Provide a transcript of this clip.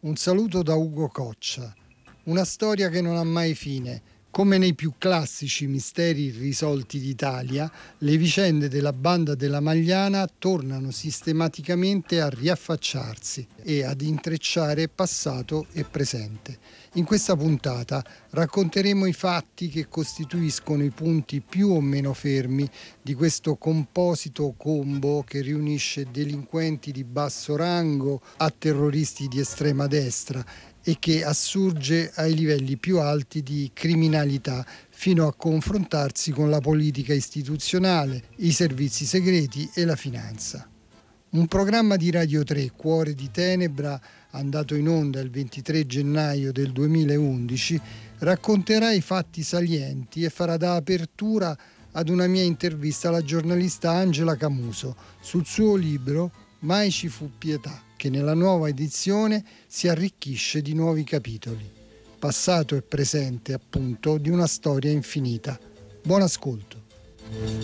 Un saluto da Ugo Coccia. Una storia che non ha mai fine. Come nei più classici misteri irrisolti d'Italia, le vicende della banda della Magliana tornano sistematicamente a riaffacciarsi e ad intrecciare passato e presente. In questa puntata racconteremo i fatti che costituiscono i punti più o meno fermi di questo composito combo che riunisce delinquenti di basso rango a terroristi di estrema destra e che assurge ai livelli più alti di criminalità fino a confrontarsi con la politica istituzionale, i servizi segreti e la finanza. Un programma di Radio 3, Cuore di Tenebra, andato in onda il 23 gennaio del 2011, racconterà i fatti salienti e farà da apertura ad una mia intervista alla giornalista Angela Camuso sul suo libro Mai ci fu pietà, che nella nuova edizione si arricchisce di nuovi capitoli. Passato e presente, appunto, di una storia infinita. Buon ascolto.